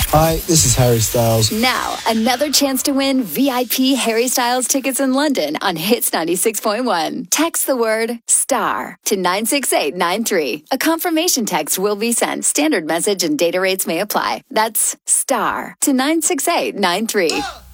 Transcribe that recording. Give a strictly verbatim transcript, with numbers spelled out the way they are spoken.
Hi, this is Harry Styles. Now, another chance to win V I P Harry Styles tickets in London on Hits ninety-six point one. Text the word STAR to nine six eight nine three. A confirmation text will be sent. Standard message and data rates may apply. That's STAR to nine six eight nine three.